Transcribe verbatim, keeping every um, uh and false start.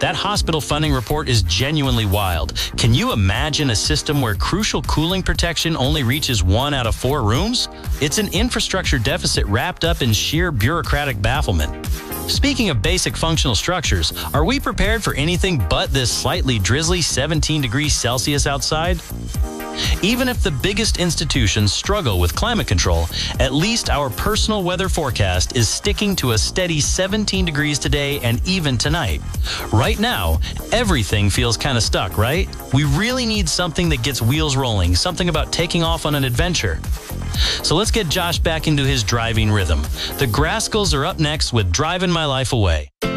That hospital funding report is genuinely wild. Can you imagine a system where crucial cooling protection only reaches one out of four rooms? It's an infrastructure deficit wrapped up in sheer bureaucratic bafflement. Speaking of basic functional structures, are we prepared for anything but this slightly drizzly seventeen degrees Celsius outside? Even if the biggest institutions struggle with climate control, at least our personal weather forecast is sticking to a steady seventeen degrees today and even tonight. Right now, everything feels kind of stuck, right? We really need something that gets wheels rolling, something about taking off on an adventure. So let's get Josh back into his driving rhythm. The Grascals are up next with Driving My Life Away.